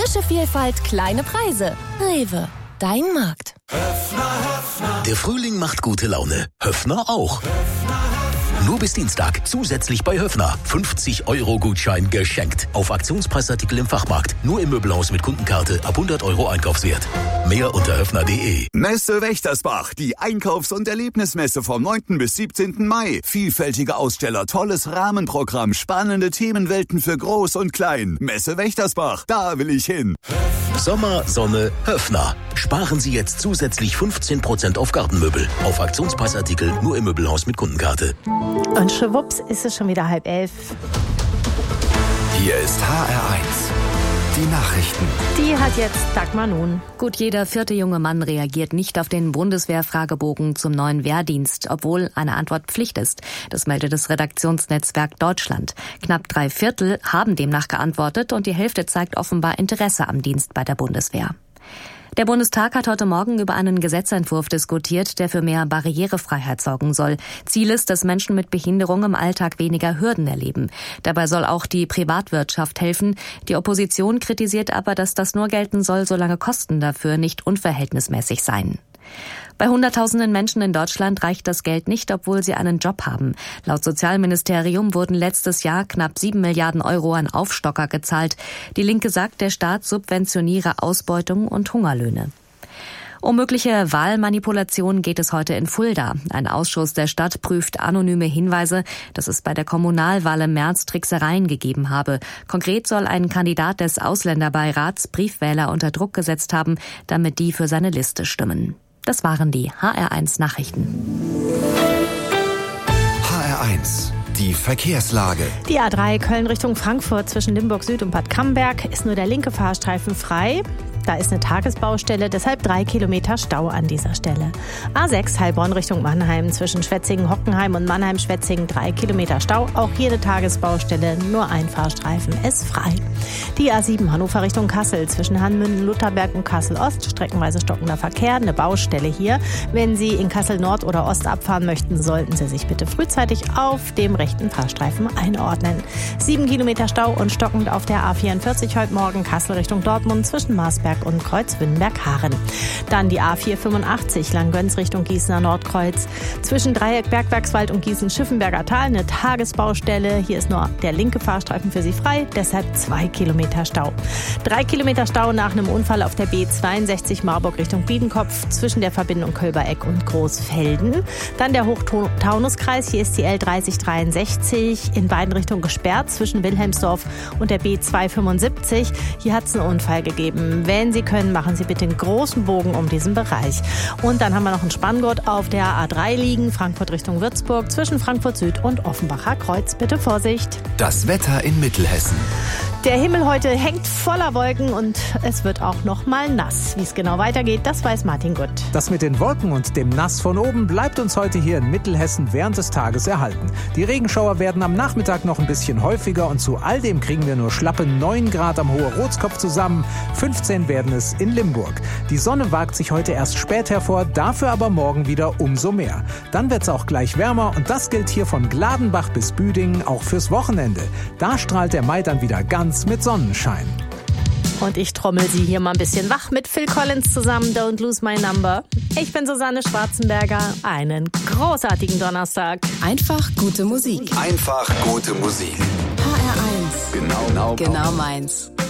Frische Vielfalt, kleine Preise. Rewe, dein Markt. Der Frühling macht gute Laune. Höffner auch. Nur bis Dienstag zusätzlich bei Höffner 50-Euro-Gutschein geschenkt. Auf Aktionspreisartikel im Fachmarkt. Nur im Möbelhaus mit Kundenkarte ab 100 Euro Einkaufswert. Mehr unter höffner.de. Messe Wächtersbach, die Einkaufs- und Erlebnismesse vom 9. bis 17. Mai. Vielfältige Aussteller, tolles Rahmenprogramm, spannende Themenwelten für Groß und Klein. Messe Wächtersbach, da will ich hin. Sommer, Sonne, Höffner. Sparen Sie jetzt zusätzlich 15% auf Gartenmöbel. Auf Aktionspreisartikel nur im Möbelhaus mit Kundenkarte. Und schwupps ist es schon wieder 10:30. Hier ist HR1. Die Nachrichten. Die hat jetzt Dagmar Nun. Gut jeder 4. junge Mann reagiert nicht auf den Bundeswehr-Fragebogen zum neuen Wehrdienst, obwohl eine Antwort Pflicht ist. Das meldet das Redaktionsnetzwerk Deutschland. Knapp 3/4 haben demnach geantwortet und die Hälfte zeigt offenbar Interesse am Dienst bei der Bundeswehr. Der Bundestag hat heute Morgen über einen Gesetzentwurf diskutiert, der für mehr Barrierefreiheit sorgen soll. Ziel ist, dass Menschen mit Behinderung im Alltag weniger Hürden erleben. Dabei soll auch die Privatwirtschaft helfen. Die Opposition kritisiert aber, dass das nur gelten soll, solange Kosten dafür nicht unverhältnismäßig seien. Bei Hunderttausenden Menschen in Deutschland reicht das Geld nicht, obwohl sie einen Job haben. Laut Sozialministerium wurden letztes Jahr knapp 7 Milliarden Euro an Aufstocker gezahlt. Die Linke sagt, der Staat subventioniere Ausbeutung und Hungerlöhne. Um mögliche Wahlmanipulation geht es heute in Fulda. Ein Ausschuss der Stadt prüft anonyme Hinweise, dass es bei der Kommunalwahl im März Tricksereien gegeben habe. Konkret soll ein Kandidat des Ausländerbeirats Briefwähler unter Druck gesetzt haben, damit die für seine Liste stimmen. Das waren die HR1 Nachrichten. HR1. Die Verkehrslage. Die A3 Köln Richtung Frankfurt zwischen Limburg Süd und Bad Camberg ist nur der linke Fahrstreifen frei. Da ist eine Tagesbaustelle, deshalb 3 Kilometer Stau an dieser Stelle. A6 Heilbronn Richtung Mannheim zwischen Schwetzingen-Hockenheim und Mannheim-Schwetzingen 3 Kilometer Stau. Auch hier eine Tagesbaustelle, nur ein Fahrstreifen ist frei. Die A7 Hannover Richtung Kassel zwischen Hanmünden, Lutherberg und Kassel-Ost. Streckenweise stockender Verkehr, eine Baustelle hier. Wenn Sie in Kassel-Nord oder Ost abfahren möchten, sollten Sie sich bitte frühzeitig auf dem rechten Fahrstreifen einordnen. 7 Kilometer Stau und stockend auf der A44 heute Morgen Kassel Richtung Dortmund zwischen Marsberg und Kreuz-Wünnenberg-Haaren. Dann die A485 Langgöns Richtung Gießener Nordkreuz. Zwischen Dreieck Bergwerkswald und Gießen-Schiffenberger Tal eine Tagesbaustelle. Hier ist nur der linke Fahrstreifen für Sie frei, deshalb 2 Kilometer Stau. 3 Kilometer Stau nach einem Unfall auf der B62 Marburg Richtung Biedenkopf zwischen der Verbindung Kölbereck und Großfelden. Dann der Hochtaunuskreis. Hier ist die L3063 in beiden Richtungen gesperrt zwischen Wilhelmsdorf und der B275. Hier hat es einen Unfall gegeben. Wenn Sie können, machen Sie bitte einen großen Bogen um diesen Bereich. Und dann haben wir noch einen Spanngurt auf der A3 liegen, Frankfurt Richtung Würzburg, zwischen Frankfurt Süd und Offenbacher Kreuz. Bitte Vorsicht. Das Wetter in Mittelhessen. Der Himmel heute hängt voller Wolken und es wird auch noch mal nass. Wie es genau weitergeht, das weiß Martin Gutt. Das mit den Wolken und dem Nass von oben bleibt uns heute hier in Mittelhessen während des Tages erhalten. Die Regenschauer werden am Nachmittag noch ein bisschen häufiger und zu all dem kriegen wir nur schlappe 9 Grad am Hohe-Rotskopf zusammen. 15 werden es in Limburg. Die Sonne wagt sich heute erst spät hervor, dafür aber morgen wieder umso mehr. Dann wird's auch gleich wärmer und das gilt hier von Gladenbach bis Büdingen auch fürs Wochenende. Da strahlt der Mai dann wieder ganz mit Sonnenschein. Und ich trommel Sie hier mal ein bisschen wach mit Phil Collins zusammen, Don't Lose My Number. Ich bin Susanne Schwarzenberger. Einen großartigen Donnerstag. Einfach gute Musik. Einfach gute Musik. HR1. Genau Genau meins.